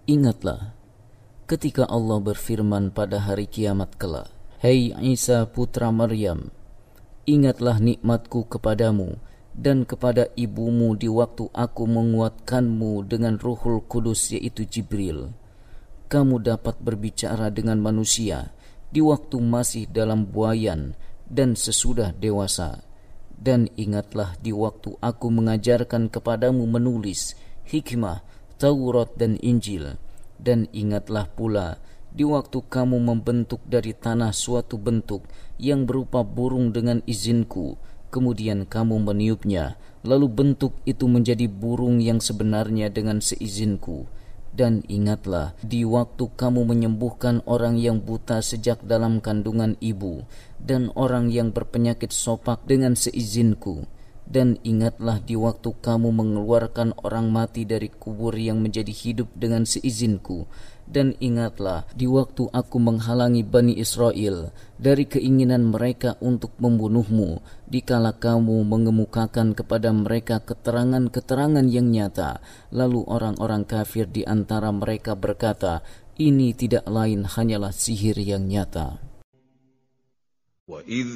Ingatlah ketika Allah berfirman pada hari kiamat kelak, "Hai Isa putra Maryam, ingatlah nikmatku kepadamu dan kepada ibumu di waktu aku menguatkanmu dengan Ruhul Kudus yaitu Jibril. Kamu dapat berbicara dengan manusia di waktu masih dalam buayan dan sesudah dewasa. Dan ingatlah di waktu aku mengajarkan kepadamu menulis, hikmah, Taurat dan Injil. Dan ingatlah pula di waktu kamu membentuk dari tanah suatu bentuk yang berupa burung dengan izinku, kemudian kamu meniupnya, lalu bentuk itu menjadi burung yang sebenarnya dengan seizinku. Dan ingatlah di waktu kamu menyembuhkan orang yang buta sejak dalam kandungan ibu dan orang yang berpenyakit sopak dengan seizinku. Dan ingatlah di waktu kamu mengeluarkan orang mati dari kubur yang menjadi hidup dengan seizinku. Dan ingatlah di waktu aku menghalangi Bani Israel dari keinginan mereka untuk membunuhmu, dikala kamu mengemukakan kepada mereka keterangan-keterangan yang nyata. Lalu orang-orang kafir di antara mereka berkata, ini tidak lain hanyalah sihir yang nyata.